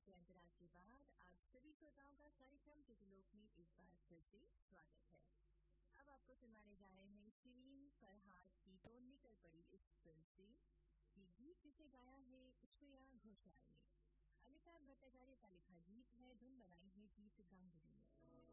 के अंतराल के बाद आप सभी श्रोताओं का कार्यक्रम चित्रलोक में एक बार फिर से स्वागत है। अब आपको सुनाने जा रहे हैं शिरीन फरहाद की तो निकल पड़ी इस फिल्म से ये गीत जिसे गाया है श्रेया घोषाल ने। अमिताभ भट्टाचार्य का लिखा गीत है, धुन बनाई है गीत गांगुली ने।